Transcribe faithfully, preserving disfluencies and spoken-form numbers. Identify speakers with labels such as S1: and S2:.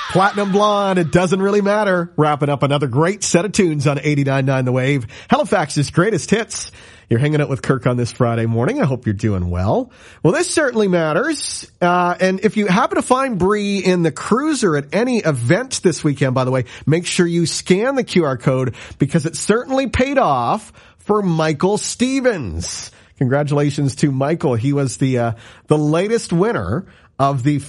S1: Platinum Blonde, it doesn't really matter. Wrapping up another great set of tunes on eighty-nine point nine The Wave. Halifax's greatest hits. You're hanging out with Kirk on this Friday morning. I hope you're doing well. Well, this certainly matters. Uh, and if you happen to find Bree in the cruiser at any event this weekend, by the way, make sure you scan the Q R code because it certainly paid off for Michael Stevens. Congratulations to Michael. He was the, uh, the latest winner of the